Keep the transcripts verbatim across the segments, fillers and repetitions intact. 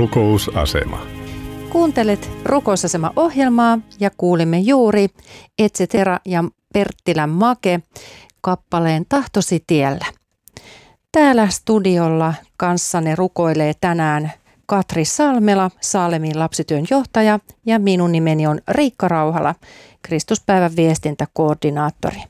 Rukousasema. Kuuntelet Rukousasema-ohjelmaa ja kuulimme juuri Etsetera ja Perttilän Make kappaleen Tahtosi tiellä. Täällä studiolla kanssanne rukoilee tänään Katri Salmela, Saalemin lapsityön johtaja, ja minun nimeni on Riikka Rauhala, Kristuspäivän viestintäkoordinaattori.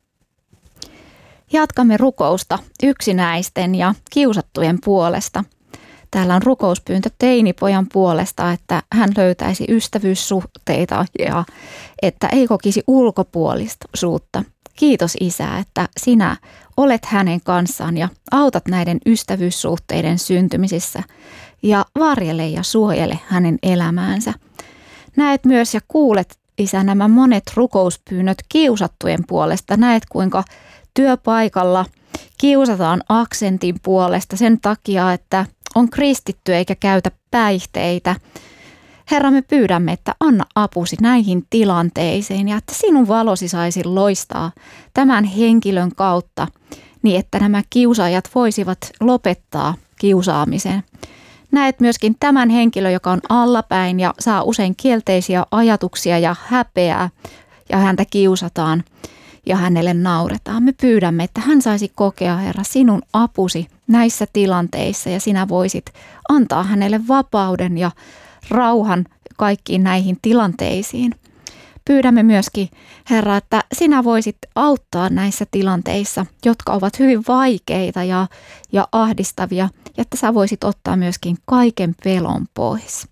Jatkamme rukousta yksinäisten ja kiusattujen puolesta. Täällä on rukouspyyntö teinipojan puolesta, että hän löytäisi ystävyyssuhteita ja että ei kokisi ulkopuolisuutta. Kiitos Isä, että sinä olet hänen kanssaan ja autat näiden ystävyyssuhteiden syntymisissä ja varjele ja suojele hänen elämäänsä. Näet myös ja kuulet, Isä, nämä monet rukouspyynnöt kiusattujen puolesta. Näet, kuinka työpaikalla kiusataan aksentin puolesta sen takia, että on kristitty eikä käytä päihteitä. Herra, me pyydämme, että anna apusi näihin tilanteisiin ja että sinun valosi saisi loistaa tämän henkilön kautta niin, että nämä kiusaajat voisivat lopettaa kiusaamisen. Näet myöskin tämän henkilön, joka on allapäin ja saa usein kielteisiä ajatuksia ja häpeää ja häntä kiusataan ja hänelle nauretaan. Me pyydämme, että hän saisi kokea, Herra, sinun apusi näissä tilanteissa ja sinä voisit antaa hänelle vapauden ja rauhan kaikkiin näihin tilanteisiin. Pyydämme myöskin, Herra, että sinä voisit auttaa näissä tilanteissa, jotka ovat hyvin vaikeita ja, ja ahdistavia, ja että sä voisit ottaa myöskin kaiken pelon pois.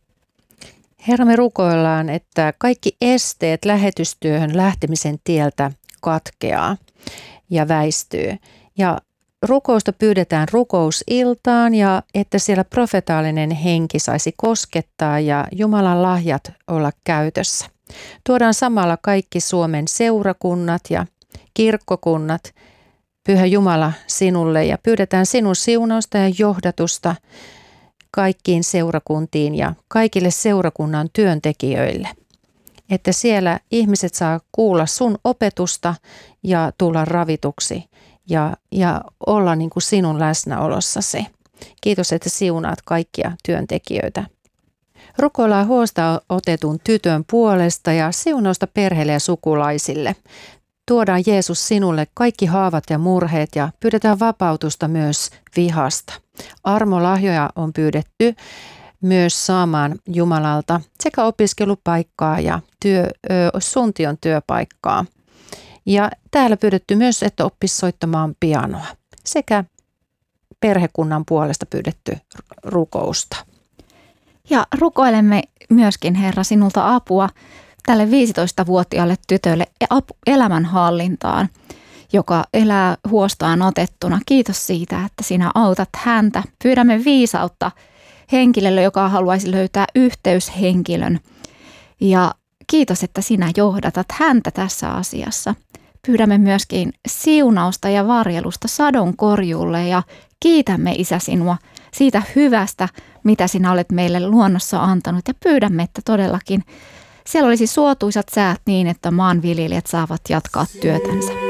Herra, me rukoillaan, että kaikki esteet lähetystyöhön lähtemisen tieltä katkeaa ja väistyy. Ja rukousta pyydetään rukousiltaan ja että siellä profetaalinen henki saisi koskettaa ja Jumalan lahjat olla käytössä. Tuodaan samalla kaikki Suomen seurakunnat ja kirkkokunnat, Pyhä Jumala, sinulle ja pyydetään sinun siunausta ja johdatusta kaikkiin seurakuntiin ja kaikille seurakunnan työntekijöille. Että siellä ihmiset saa kuulla sun opetusta ja tulla ravituksi ja, ja olla niin kuin sinun läsnäolossasi. Kiitos, että siunaat kaikkia työntekijöitä. Rukoillaan huosta otetun tytön puolesta ja siunausta perheelle ja sukulaisille. Tuodaan Jeesus sinulle kaikki haavat ja murheet ja pyydetään vapautusta myös vihasta. Armolahjoja on pyydetty myös saamaan Jumalalta sekä opiskelupaikkaa ja työ, ö, suntion työpaikkaa. Ja täällä pyydetty myös, että oppisi soittamaan pianoa sekä perhekunnan puolesta pyydetty rukousta. Ja rukoilemme myöskin, Herra, sinulta apua tälle viisitoistavuotiaalle tytölle elämänhallintaan, joka elää huostaan otettuna. Kiitos siitä, että sinä autat häntä. Pyydämme viisautta henkilölle, joka haluaisi löytää yhteyshenkilön. Ja kiitos, että sinä johdatat häntä tässä asiassa. Pyydämme myöskin siunausta ja varjelusta sadon korjuulle ja kiitämme, Isä, sinua siitä hyvästä, mitä sinä olet meille luonnossa antanut. Ja pyydämme, että todellakin siellä olisi suotuisat säät niin, että maanviljelijät saavat jatkaa työtänsä.